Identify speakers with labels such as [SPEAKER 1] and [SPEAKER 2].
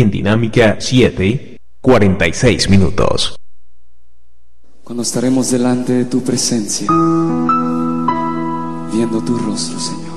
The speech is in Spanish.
[SPEAKER 1] en Dinámica 7, 46 minutos.
[SPEAKER 2] Cuando estaremos delante de tu presencia, viendo tu rostro, Señor.